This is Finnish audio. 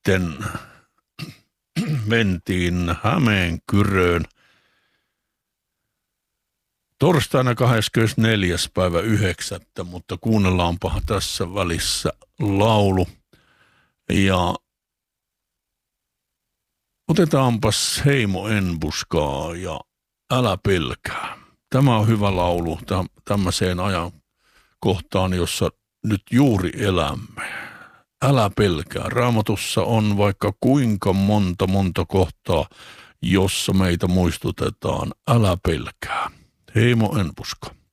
sitten mentiin Hämeenkyröön torstaina 24.9., mutta kuunnellaanpa tässä välissä laulu. Ja otetaanpas Heimo Enbuskaa ja Älä pelkää. Tämä on hyvä laulu tämmöiseen ajan kohtaan, jossa nyt juuri elämme. Älä pelkää. Raamatussa on vaikka kuinka monta kohtaa, jossa meitä muistutetaan. Älä pelkää. Heimo Enbuska.